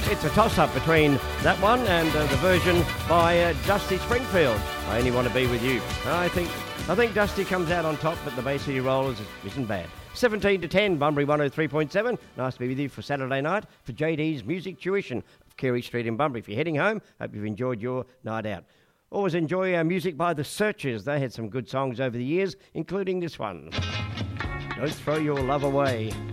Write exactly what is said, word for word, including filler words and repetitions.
It's a toss-up between that one and uh, the version by uh, Dusty Springfield. I Only Want to Be With You. I think I think Dusty comes out on top, but the Bay City Rollers isn't bad. seventeen to ten, Bunbury one oh three point seven. Nice to be with you for Saturday night for J D's Music Tuition of Carey Street in Bunbury. If you're heading home, hope you've enjoyed your night out. Always enjoy our music by The Searchers. They had some good songs over the years, including this one. Don't Throw Your Love Away.